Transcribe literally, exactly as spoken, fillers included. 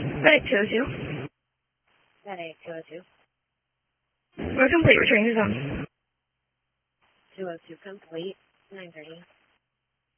Medic two oh two. Medic two oh two. We're complete, returning to zone. two oh two complete, nine thirty.